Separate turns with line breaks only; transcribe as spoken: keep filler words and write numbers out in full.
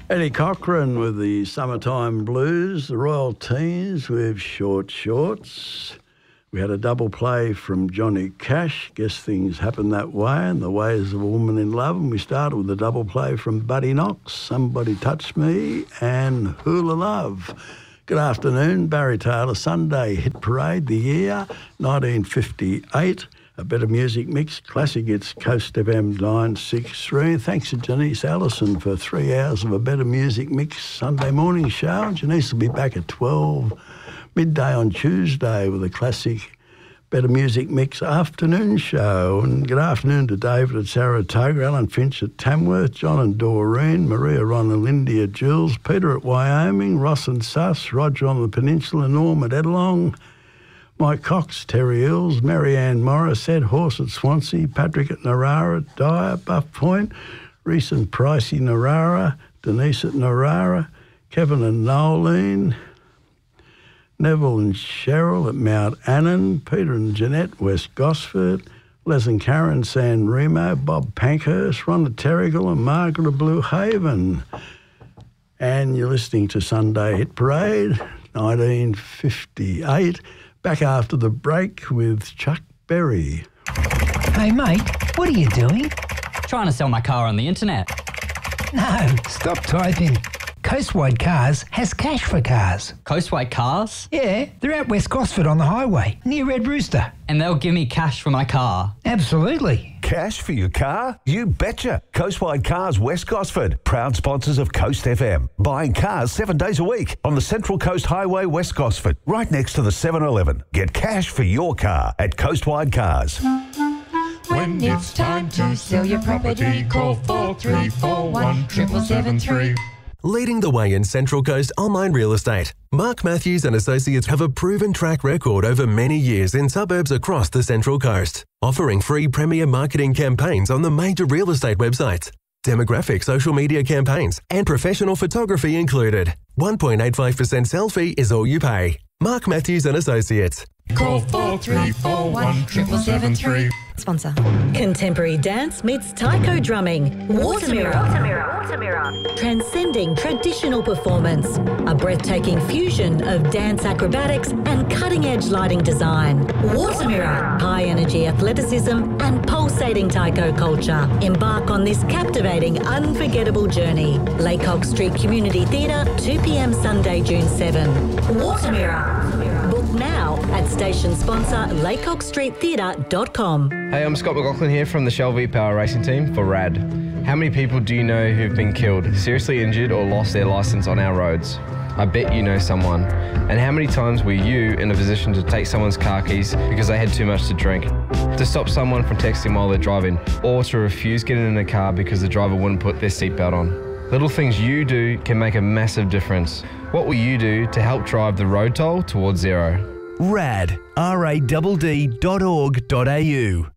Eddie Cochran with the Summertime Blues, the Royal Teens with Short Shorts. We had a double play from Johnny Cash, Guess Things Happen That Way, and The Ways of a Woman in Love. And we started with a double play from Buddy Knox, Somebody Touch Me, and Hula Love. Good afternoon, Barry Taylor, Sunday Hit Parade, the year nineteen fifty-eight. A Better Music Mix, classic, it's Coast F M nine sixty-three. Thanks to Janice Allison for three hours of A Better Music Mix Sunday morning show. Janice will be back at twelve, midday on Tuesday with a classic Better Music Mix afternoon show. And good afternoon to David at Saratoga, Alan Finch at Tamworth, John and Doreen, Maria, Ron and Lindy at Jules, Peter at Wyoming, Ross and Suss, Roger on the Peninsula, Norm at Edlong, Mike Cox, Terry Hills, Marianne Morris, Ed Horse at Swansea, Patrick at Narara, Dyer, Buff Point, Reese and Pricey, Narara, Denise at Narara, Kevin and Nolene, Neville and Cheryl at Mount Annan, Peter and Jeanette, West Gosford, Les and Karen, San Remo, Bob Pankhurst, Ron at Terrigal and Margaret of Blue Haven. And you're listening to Sunday Hit Parade, nineteen fifty-eight. Back after the break with Chuck Berry.
Hey, mate, what are you doing?
Trying to sell my car on the internet.
No, stop typing. Coastwide Cars has cash for cars.
Coastwide Cars?
Yeah, they're at West Gosford on the highway, near Red Rooster.
And they'll give me cash for my car?
Absolutely.
Cash for your car? You betcha. Coastwide Cars West Gosford, proud sponsors of Coast F M. Buying cars seven days a week on the Central Coast Highway West Gosford, right next to the seven eleven. Get cash for your car at Coastwide Cars.
When it's time to sell your property, call four three four one, seven seven three.
Leading the way in Central Coast online real estate, Mark Matthews and Associates have a proven track record over many years in suburbs across the Central Coast, offering free premier marketing campaigns on the major real estate websites, demographic social media campaigns, and professional photography included. one point eight five percent sell fee is all you pay. Mark Matthews and Associates.
Call four three four one, seven seven three.
Sponsor. Contemporary dance meets taiko drumming. Watermirror. Watermirror. Watermirror. Transcending traditional performance. A breathtaking fusion of dance acrobatics and cutting-edge lighting design. Watermirror. High-energy athleticism and pulsating taiko culture. Embark on this captivating, unforgettable journey. Laycock Street Community Theatre, two p.m. Sunday, June seventh. Watermirror. Book now at station sponsor laycock street theatre dot com.
Hey, I'm Scott McLaughlin here from the Shell V-Power Racing Team for R A D. How many people do you know who've been killed, seriously injured or lost their licence on our roads? I bet you know someone. And how many times were you in a position to take someone's car keys because they had too much to drink? To stop someone from texting while they're driving, or to refuse getting in a car because the driver wouldn't put their seatbelt on? Little things you do can make a massive difference. What will you do to help drive the road toll towards zero?
R A D, R A D D dot org dot A U.